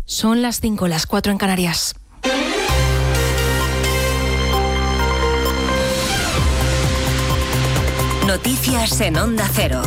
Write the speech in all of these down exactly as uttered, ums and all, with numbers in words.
Son las cinco, las cuatro en Canarias. Noticias en Onda Cero.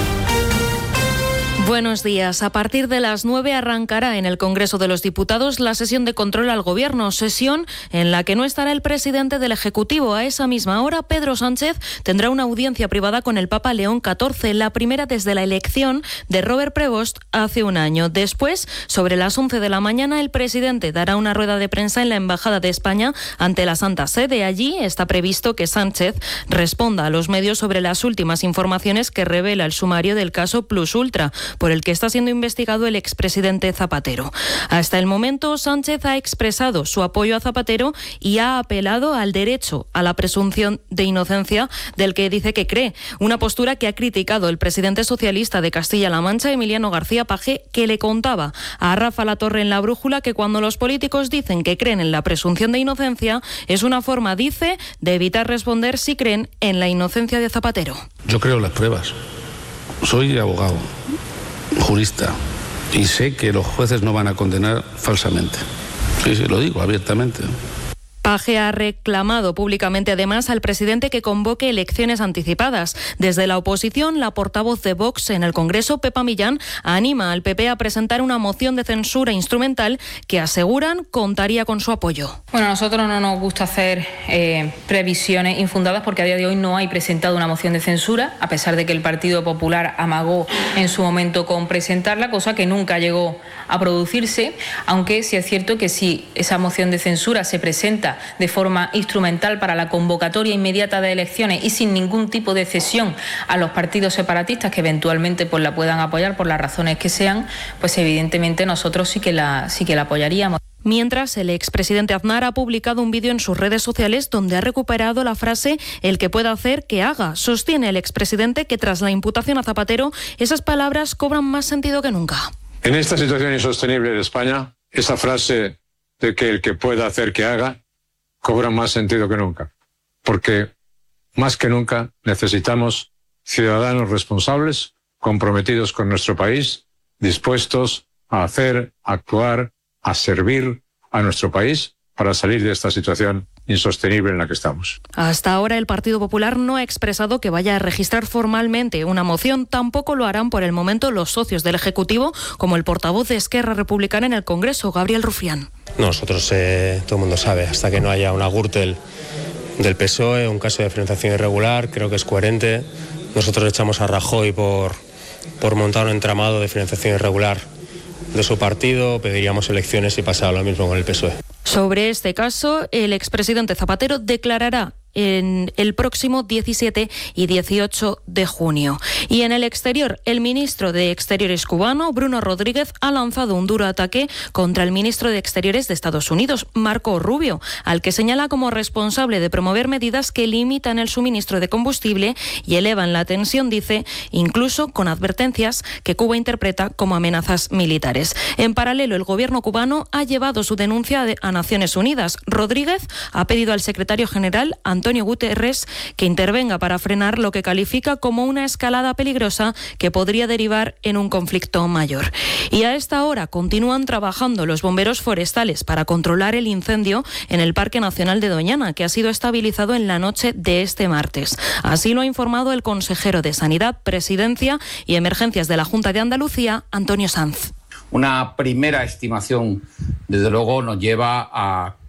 Buenos días. A partir de las nueve arrancará en el Congreso de los Diputados la sesión de control al Gobierno, sesión en la que no estará el presidente del Ejecutivo. A esa misma hora, Pedro Sánchez tendrá una audiencia privada con el Papa León catorce, la primera desde la elección de Robert Prevost hace un año. Después, sobre las once de la mañana, el presidente dará una rueda de prensa en la Embajada de España ante la Santa Sede. Allí está previsto que Sánchez responda a los medios sobre las últimas informaciones que revela el sumario del caso Plus Ultra, por el que está siendo investigado el expresidente Zapatero. Hasta el momento, Sánchez ha expresado su apoyo a Zapatero y ha apelado al derecho a la presunción de inocencia del que dice que cree, una postura que ha criticado el presidente socialista de Castilla-La Mancha, Emiliano García Paje, que le contaba a Rafa Latorre en La Brújula que cuando los políticos dicen que creen en la presunción de inocencia, es una forma, dice, de evitar responder si creen en la inocencia de Zapatero. Yo creo en las pruebas. Soy abogado, jurista, y sé que los jueces no van a condenar falsamente. Sí, sí, lo digo abiertamente. Paje ha reclamado públicamente además al presidente que convoque elecciones anticipadas. Desde la oposición, la portavoz de Vox en el Congreso, Pepa Millán, anima al P P a presentar una moción de censura instrumental que aseguran contaría con su apoyo. Bueno, a nosotros no nos gusta hacer eh, previsiones infundadas porque a día de hoy no hay presentado una moción de censura, a pesar de que el Partido Popular amagó en su momento con presentarla, cosa que nunca llegó a producirse, aunque sí es cierto que si esa moción de censura se presenta de forma instrumental para la convocatoria inmediata de elecciones y sin ningún tipo de cesión a los partidos separatistas que eventualmente pues la puedan apoyar por las razones que sean, pues evidentemente nosotros sí que la, sí que la apoyaríamos. Mientras, el expresidente Aznar ha publicado un vídeo en sus redes sociales donde ha recuperado la frase «el que pueda hacer, que haga». Sostiene el expresidente que tras la imputación a Zapatero, esas palabras cobran más sentido que nunca. En esta situación insostenible de España, esa frase de que el que pueda hacer, que haga, cobra más sentido que nunca, porque más que nunca necesitamos ciudadanos responsables, comprometidos con nuestro país, dispuestos a hacer, a actuar, a servir a nuestro país para salir de esta situación insostenible en la que estamos. Hasta ahora el Partido Popular no ha expresado que vaya a registrar formalmente una moción. Tampoco lo harán por el momento los socios del Ejecutivo, como el portavoz de Esquerra Republicana en el Congreso, Gabriel Rufián. Nosotros, eh, todo el mundo sabe, hasta que no haya una Gürtel del P S O E, un caso de financiación irregular, creo que es coherente. Nosotros echamos a Rajoy por, por montar un entramado de financiación irregular de su partido, pediríamos elecciones y pasaba lo mismo con el P S O E. Sobre este caso, el expresidente Zapatero declarará en el próximo diecisiete y dieciocho de junio. Y en el exterior, el ministro de Exteriores cubano, Bruno Rodríguez, ha lanzado un duro ataque contra el ministro de Exteriores de Estados Unidos, Marco Rubio, al que señala como responsable de promover medidas que limitan el suministro de combustible y elevan la tensión, dice, incluso con advertencias que Cuba interpreta como amenazas militares. En paralelo, el gobierno cubano ha llevado su denuncia a Naciones Unidas. Rodríguez ha pedido al secretario general, Antonio Guterres, que intervenga para frenar lo que califica como una escalada peligrosa que podría derivar en un conflicto mayor. Y a esta hora continúan trabajando los bomberos forestales para controlar el incendio en el Parque Nacional de Doñana, que ha sido estabilizado en la noche de este martes. Así lo ha informado el consejero de Sanidad, Presidencia y Emergencias de la Junta de Andalucía, Antonio Sanz. Una primera estimación, desde luego, nos lleva a